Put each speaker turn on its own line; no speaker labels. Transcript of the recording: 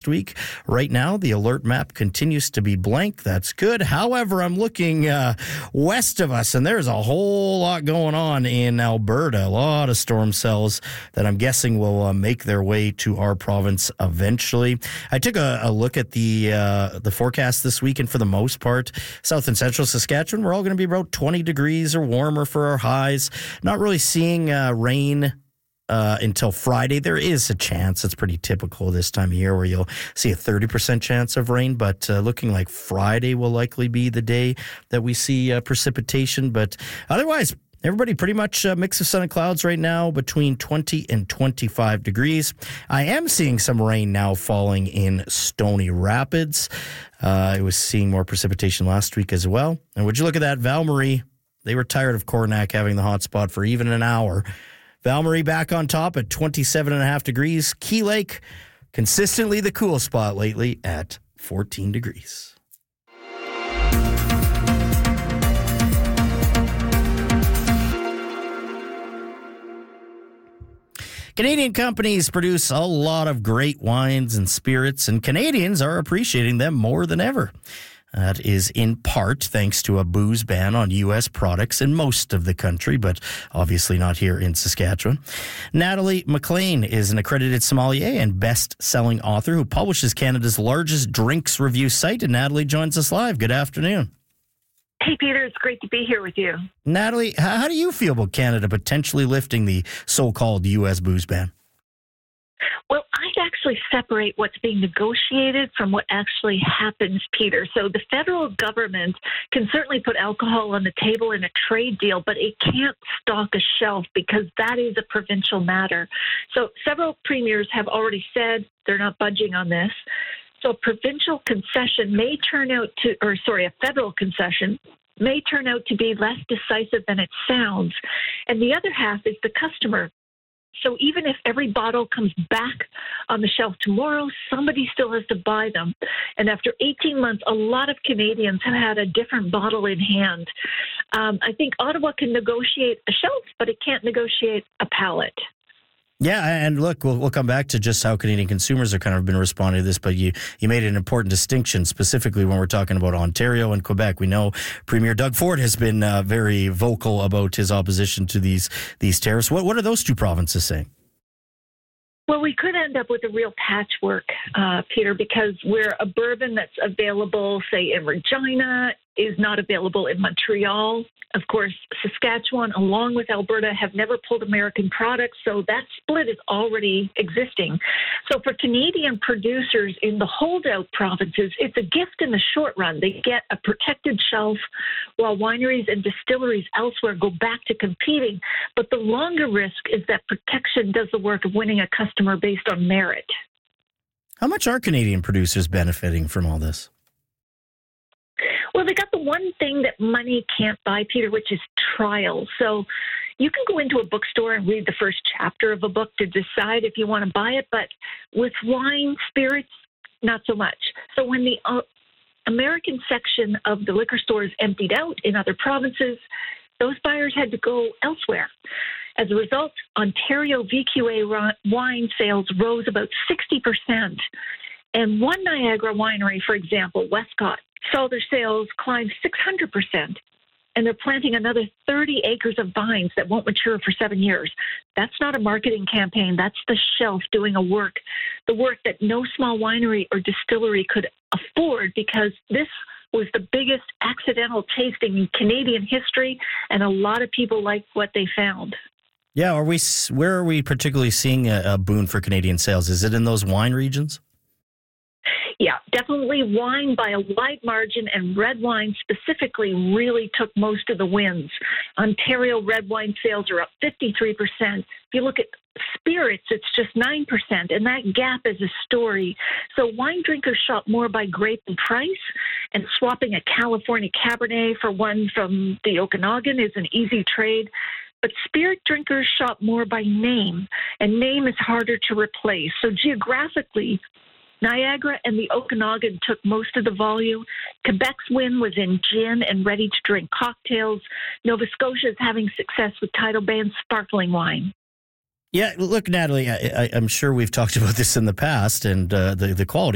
week. Right now, the alert map continues to be blank. That's good. However, I'm looking west of us, and there's a whole lot going on in Alberta. A lot of storm cells that I'm guessing will make their way to our province eventually. I took a look at the forecast this week, and for the most part, south and central Saskatchewan, we're all going to be about 20 degrees or warmer for our highs. Not really seeing rain until Friday. There is a chance. It's pretty typical this time of year where you'll see a 30% chance of rain, but looking like Friday will likely be the day that we see precipitation. But otherwise, everybody pretty much a mix of sun and clouds right now between 20 and 25 degrees. I am seeing some rain now falling in Stony Rapids. I was seeing more precipitation last week as well. And would you look at that, Val-Marie? They were tired of Coronach having the hot spot for even an hour. Val-Marie back on top at 27.5 degrees. Key Lake, consistently the cool spot lately at 14 degrees. Canadian companies produce a lot of great wines and spirits, and Canadians are appreciating them more than ever. That is in part thanks to a booze ban on U.S. products in most of the country, but obviously not here in Saskatchewan. Natalie McLean is an accredited sommelier and best-selling author who publishes Canada's largest drinks review site, and Natalie joins us live. Good afternoon.
Hey, Peter, it's great to be here with you.
Natalie, how do you feel about Canada potentially lifting the so-called U.S. booze ban?
Well, I'd actually separate what's being negotiated from what actually happens, Peter. So the federal government can certainly put alcohol on the table in a trade deal, but it can't stock a shelf because that is a provincial matter. So several premiers have already said they're not budging on this. So a provincial concession may turn out to, a federal concession may turn out to be less decisive than it sounds. And the other half is the customer. So even if every bottle comes back on the shelf tomorrow, somebody still has to buy them. And after 18 months, a lot of Canadians have had a different bottle in hand. I think Ottawa can negotiate a shelf, but it can't negotiate a palate.
Yeah, and look, we'll come back to just how Canadian consumers are kind of been responding to this, but you made an important distinction, specifically when we're talking about Ontario and Quebec. We know Premier Doug Ford has been very vocal about his opposition to these tariffs. What are those two provinces saying?
Well, we could end up with a real patchwork, Peter, because where a bourbon that's available, say, in Regina is not available in Montreal. Of course, Saskatchewan, along with Alberta, have never pulled American products, so that split is already existing. So for Canadian producers in the holdout provinces, it's a gift in the short run. They get a protected shelf while wineries and distilleries elsewhere go back to competing. But the longer risk is that protection does the work of winning a customer based on merit.
How much are Canadian producers benefiting from all this?
Well, they got the one thing that money can't buy, Peter, which is trial. So you can go into a bookstore and read the first chapter of a book to decide if you want to buy it. But with wine, spirits, not so much. So when the American section of the liquor stores emptied out in other provinces, those buyers had to go elsewhere. As a result, Ontario VQA wine sales rose about 60%. And one Niagara winery, for example, Westcott, saw their sales climb 600%. And they're planting another 30 acres of vines that won't mature for 7 years. That's not a marketing campaign. That's the shelf doing the work that no small winery or distillery could afford, because this was the biggest accidental tasting in Canadian history, and a lot of people liked what they found.
Yeah, where are we particularly seeing a boon for Canadian sales? Is it in those wine regions?
Yeah, definitely wine by a wide margin, and red wine specifically really took most of the wins. Ontario red wine sales are up 53%. If you look at spirits, it's just 9%, and that gap is a story. So wine drinkers shop more by grape and price, and swapping a California Cabernet for one from the Okanagan is an easy trade. But spirit drinkers shop more by name, and name is harder to replace. So geographically, Niagara and the Okanagan took most of the volume. Quebec's win was in gin and ready-to-drink cocktails. Nova Scotia is having success with Tidal Band sparkling wine.
Yeah, look, Natalie, I'm sure we've talked about this in the past, and the quality